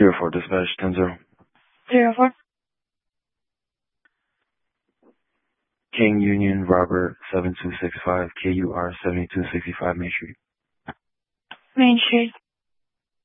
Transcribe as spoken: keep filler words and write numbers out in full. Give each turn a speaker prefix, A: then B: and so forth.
A: Zero four dispatch ten zero.
B: Zero four.
A: King Union Robert seven two six five K U R seventy two sixty five Main Street.
B: Main Street.